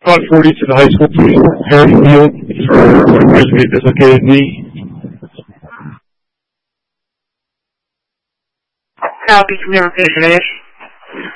about 40 to the high school to Harry Field for a dislocated knee. Copy, communication.